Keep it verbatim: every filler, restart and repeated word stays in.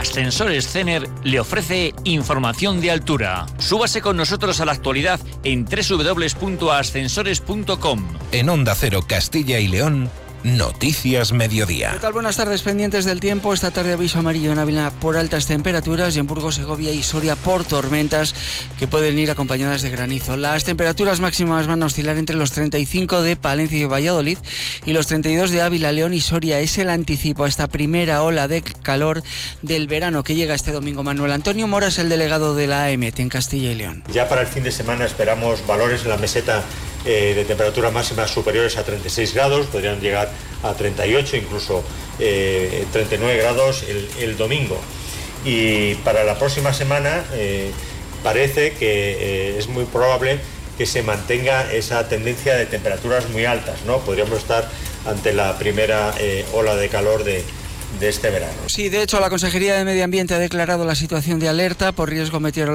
Ascensores Cener le ofrece información de altura. Súbase con nosotros a la actualidad en doble u doble u doble u punto ascensores punto com. En Onda Cero Castilla y León, Noticias Mediodía. ¿Qué tal? Buenas tardes, pendientes del tiempo. Esta tarde aviso amarillo en Ávila por altas temperaturas y en Burgos, Segovia y Soria por tormentas que pueden ir acompañadas de granizo. Las temperaturas máximas van a oscilar entre los treinta y cinco de Palencia y Valladolid y los treinta y dos de Ávila, León y Soria. Es el anticipo a esta primera ola de calor del verano que llega este domingo. Manuel Antonio Mora es el delegado de la A E M E T en Castilla y León. Ya para el fin de semana esperamos valores en la meseta Eh, de temperaturas máximas superiores a treinta y seis grados, podrían llegar a treinta y ocho, incluso eh, treinta y nueve grados el, el domingo. Y para la próxima semana eh, parece que eh, es muy probable que se mantenga esa tendencia de temperaturas muy altas, ¿no? Podríamos estar ante la primera eh, ola de calor de, de este verano. Sí, de hecho la Consejería de Medio Ambiente ha declarado la situación de alerta por riesgo meteorológico